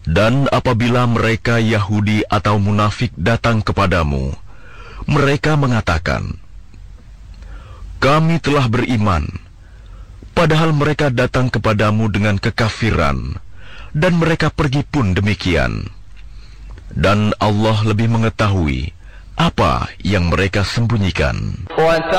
Dan apabila mereka Yahudi atau munafik datang kepadamu, mereka mengatakan, "Kami telah beriman," padahal mereka datang kepadamu dengan kekafiran, dan mereka pergi pun demikian. Dan Allah lebih mengetahui apa yang mereka sembunyikan.